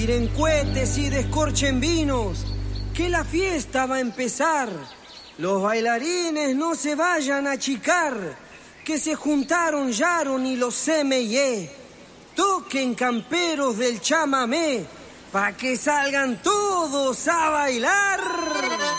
Tiren cohetes y descorchen vinos, que la fiesta va a empezar. Los bailarines no se vayan a achicar, que se juntaron Yaron y los CMY. Toquen camperos del chamamé, pa' que salgan todos a bailar.